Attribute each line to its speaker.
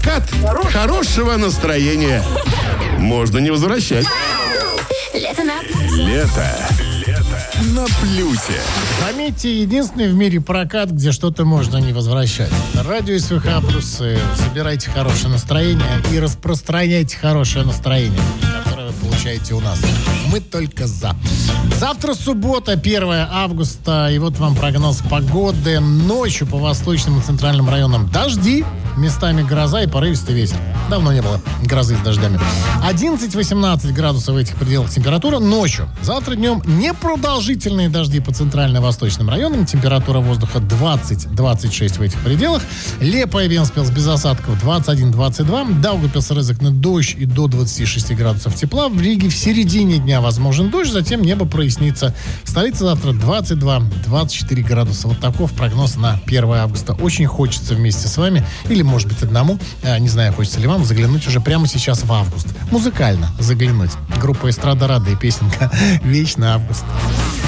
Speaker 1: прокат хорошего настроения. Можно не возвращать. Лето на плюсе.
Speaker 2: Заметьте, единственный в мире прокат, где что-то можно не возвращать. Радио СВХ плюсы. Собирайте хорошее настроение и распространяйте хорошее настроение, которое вы получаете у нас. Мы только за. Завтра суббота, 1 августа. И вот вам прогноз погоды. Ночью по восточным и центральным районам дожди. Местами гроза и порывистый ветер. Давно не было грозы с дождями. 11-18 градусов в этих пределах температура ночью. Завтра днем непродолжительные дожди по центрально-восточным районам. Температура воздуха 20-26 в этих пределах. Лепа и Венспилс без осадков 21-22. Даугавпилс, Рызыкне дождь и до 26 градусов тепла. В Риге в середине дня возможен дождь, затем небо прояснится. Столица завтра 22-24 градуса. Вот таков прогноз на 1 августа. Очень хочется вместе с вами, или может быть одному, не знаю, хочется ли вам, заглянуть уже прямо сейчас в август. Музыкально заглянуть. Группа «Эстрада Рада» и песенка «Вечный август».